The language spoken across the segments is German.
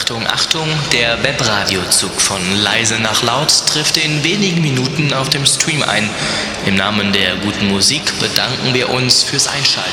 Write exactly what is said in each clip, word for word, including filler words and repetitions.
Achtung, Achtung, der Webradiozug von leise nach laut trifft in wenigen Minuten auf dem Stream ein. Im Namen der guten Musik bedanken wir uns fürs Einschalten.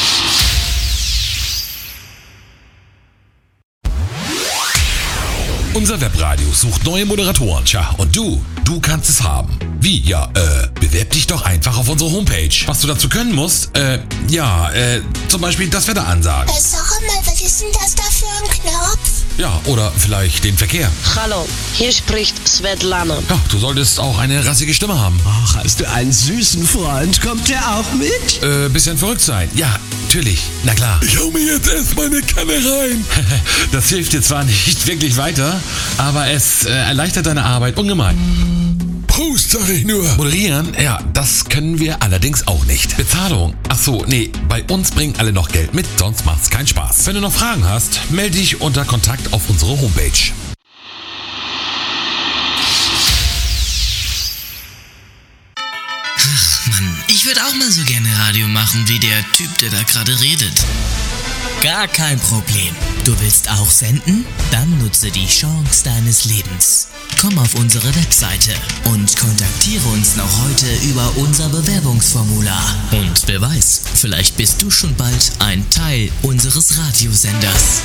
Unser Webradio sucht neue Moderatoren. Tja, und du, du kannst es haben. Wie? Ja, äh, bewerb dich doch einfach auf unsere Homepage. Was du dazu können musst, äh, ja, äh, zum Beispiel das Wetter ansagen. Äh, sag mal, was ist denn das da für ein Knopf? Ja, oder vielleicht den Verkehr. Hallo, hier spricht Svetlana. Ja, du solltest auch eine rassige Stimme haben. Ach, hast du einen süßen Freund? Kommt der auch mit? Äh, bisschen verrückt sein. Ja, natürlich. Na klar. Ich hau mir jetzt erstmal eine Kanne rein. Das hilft dir zwar nicht wirklich weiter, aber es äh, erleichtert deine Arbeit ungemein. Prost, sag ich nur. Moderieren? Ja, das können wir allerdings auch nicht. Bezahlung? Ach so, nee, bei uns bringen alle noch Geld mit, sonst macht's keinen Spaß. Wenn du noch Fragen hast, melde dich unter Kontakt auf unsere Homepage. Ach Mann, ich würde auch mal so gerne Radio machen wie der Typ, der da gerade redet. Gar kein Problem. Du willst auch senden? Dann nutze die Chance deines Lebens. Komm auf unsere Webseite und kontaktiere uns noch heute über unser Bewerbungsformular. Und wer weiß, vielleicht bist du schon bald ein Teil unseres Radiosenders.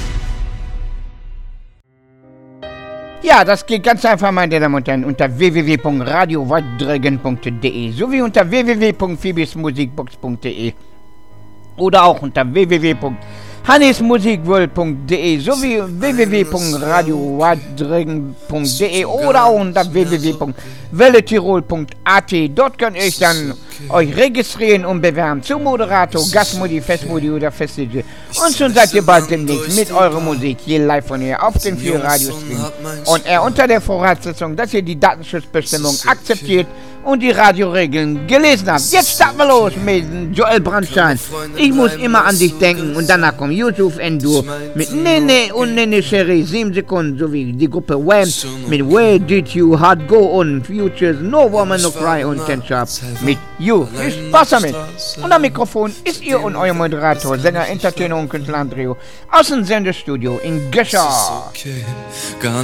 Ja, das geht ganz einfach, meine Damen und Herren, unter w w w punkt radio wattdregen punkt d e sowie unter w w w punkt phoebusmusikbox punkt d e oder auch unter w w w punkt hannesmusikworld punkt d e sowie w w w punkt radio wattdregen punkt d e oder auch unter w w w punkt welletirol punkt a t. Dort könnt ihr euch dann euch registrieren und bewerben zum Moderator, Gastmodi, Festmodi oder Festival. Und schon seid ihr bald demnächst mit eurer Musik hier live von hier auf dem vier Radiostream. Und er unter der Voraussetzung, dass ihr die Datenschutzbestimmung akzeptiert und die Radioregeln gelesen habt. Jetzt starten wir los mit Joel Brandstein. Ich muss immer an dich denken und danach kommt Yusuf Endur mit Nene und Nene Sherry, sieben Sekunden, sowie die Gruppe Wham mit Where Did You Heart Go und Futures No Woman No Cry und Ten Sharp mit You. Viel Spaß damit. Und am Mikrofon ist ihr und euer Moderator, Sänger, Entertainer und Künstler Andreo aus dem Sendestudio in Gescher.